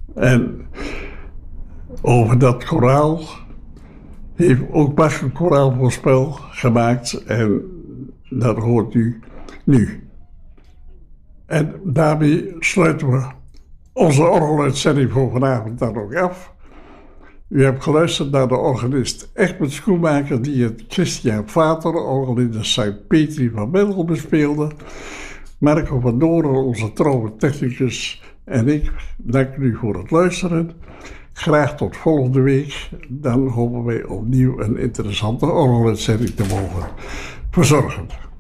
En over dat koraal heeft ook Bach een koraalvoorspel gemaakt. En dat hoort u nu. En daarmee sluiten we onze orgeluitzending voor vanavond dan ook af. U hebt geluisterd naar de organist Egbert Schoenmaker, die het Christian Vater orgel in de St. Petri van Mendel bespeelde. Marco van Doren, onze trouwe technicus, en ik dank u voor het luisteren. Graag tot volgende week. Dan hopen wij opnieuw een interessante orgeluitzending te mogen verzorgen.